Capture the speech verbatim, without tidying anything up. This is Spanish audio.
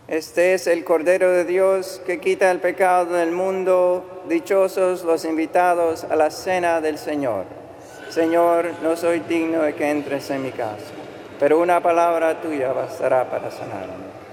Este es el Cordero de Dios que quita el pecado del mundo. Dichosos los invitados a la cena del Señor. Señor, no soy digno de que entres en mi casa, pero una palabra tuya bastará para sanarme.